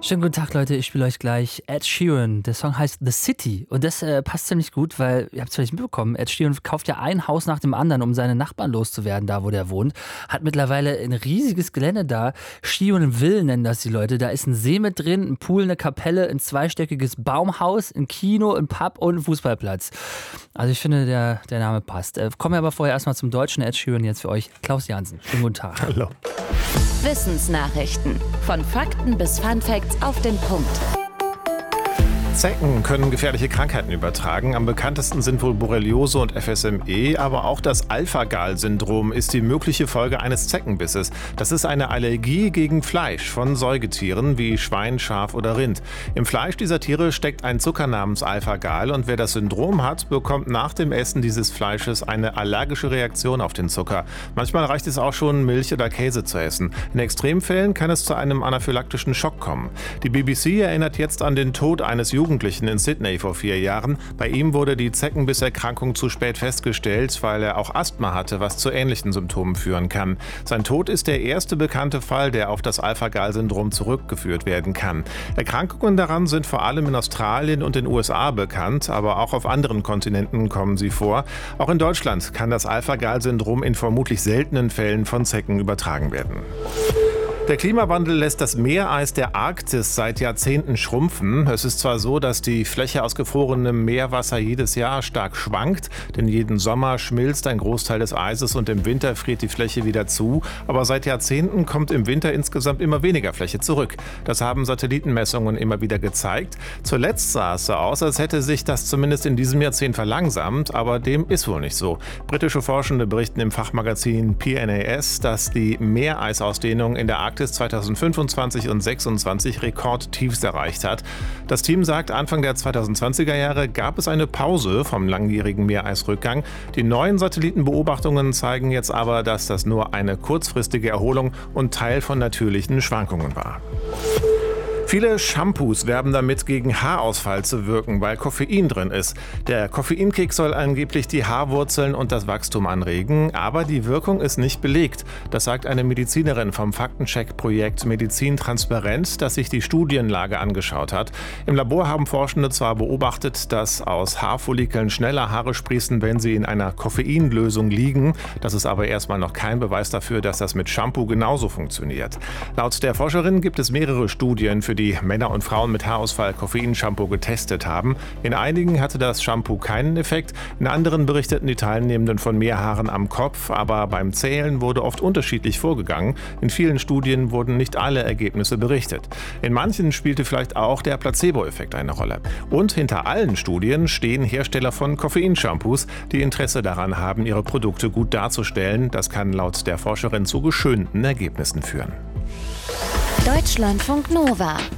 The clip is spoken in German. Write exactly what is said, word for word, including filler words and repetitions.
Schönen guten Tag, Leute. Ich spiele euch gleich Ed Sheeran. Der Song heißt The City. Und das äh, passt ziemlich gut, weil, ihr habt es vielleicht mitbekommen, Ed Sheeran kauft ja ein Haus nach dem anderen, um seine Nachbarn loszuwerden, da wo der wohnt. Hat mittlerweile ein riesiges Gelände da. Sheeran Ville nennen das die Leute. Da ist ein See mit drin, ein Pool, eine Kapelle, ein zweistöckiges Baumhaus, ein Kino, ein Pub und ein Fußballplatz. Also ich finde, der, der Name passt. Äh, kommen wir aber vorher erstmal zum deutschen Ed Sheeran jetzt für euch. Klaus Jansen. Schönen guten Tag. Hallo. Wissensnachrichten. Von Fakten bis Funfacts auf den Punkt. Zecken können gefährliche Krankheiten übertragen. Am bekanntesten sind wohl Borreliose und F S M E, aber auch das Alpha-Gal-Syndrom ist die mögliche Folge eines Zeckenbisses. Das ist eine Allergie gegen Fleisch von Säugetieren wie Schwein, Schaf oder Rind. Im Fleisch dieser Tiere steckt ein Zucker namens Alpha-Gal und wer das Syndrom hat, bekommt nach dem Essen dieses Fleisches eine allergische Reaktion auf den Zucker. Manchmal reicht es auch schon, Milch oder Käse zu essen. In Extremfällen kann es zu einem anaphylaktischen Schock kommen. Die B B C erinnert jetzt an den Tod eines Jugendlichen Jugendlichen in Sydney vor vier Jahren. Bei ihm wurde die Zeckenbisserkrankung zu spät festgestellt, weil er auch Asthma hatte, was zu ähnlichen Symptomen führen kann. Sein Tod ist der erste bekannte Fall, der auf das Alpha-Gal-Syndrom zurückgeführt werden kann. Erkrankungen daran sind vor allem in Australien und den U S A bekannt, aber auch auf anderen Kontinenten kommen sie vor. Auch in Deutschland kann das Alpha-Gal-Syndrom in vermutlich seltenen Fällen von Zecken übertragen werden. Der Klimawandel lässt das Meereis der Arktis seit Jahrzehnten schrumpfen. Es ist zwar so, dass die Fläche aus gefrorenem Meerwasser jedes Jahr stark schwankt, denn jeden Sommer schmilzt ein Großteil des Eises und im Winter friert die Fläche wieder zu. Aber seit Jahrzehnten kommt im Winter insgesamt immer weniger Fläche zurück. Das haben Satellitenmessungen immer wieder gezeigt. Zuletzt sah es so aus, als hätte sich das zumindest in diesem Jahrzehnt verlangsamt, aber dem ist wohl nicht so. Britische Forschende berichten im Fachmagazin P N A S, dass die Meereisausdehnung in der Arktis zweitausendfünfundzwanzig und zweitausendsechsundzwanzig Rekordtiefs erreicht hat. Das Team sagt, Anfang der zweitausendzwanziger Jahre gab es eine Pause vom langjährigen Meereisrückgang. Die neuen Satellitenbeobachtungen zeigen jetzt aber, dass das nur eine kurzfristige Erholung und Teil von natürlichen Schwankungen war. Viele Shampoos werben damit, gegen Haarausfall zu wirken, weil Koffein drin ist. Der Koffeinkick soll angeblich die Haarwurzeln und das Wachstum anregen, aber die Wirkung ist nicht belegt. Das sagt eine Medizinerin vom Faktencheck-Projekt Medizin Transparent, das sich die Studienlage angeschaut hat. Im Labor haben Forschende zwar beobachtet, dass aus Haarfollikeln schneller Haare sprießen, wenn sie in einer Koffeinlösung liegen. Das ist aber erstmal noch kein Beweis dafür, dass das mit Shampoo genauso funktioniert. Laut der Forscherin gibt es mehrere Studien, für die Männer und Frauen mit Haarausfall Koffeinshampoo getestet haben. In einigen hatte das Shampoo keinen Effekt, in anderen berichteten die Teilnehmenden von mehr Haaren am Kopf, aber beim Zählen wurde oft unterschiedlich vorgegangen. In vielen Studien wurden nicht alle Ergebnisse berichtet. In manchen spielte vielleicht auch der Placebo-Effekt eine Rolle. Und hinter allen Studien stehen Hersteller von Koffeinshampoos, die Interesse daran haben, ihre Produkte gut darzustellen. Das kann laut der Forscherin zu geschönten Ergebnissen führen. Deutschlandfunk Nova.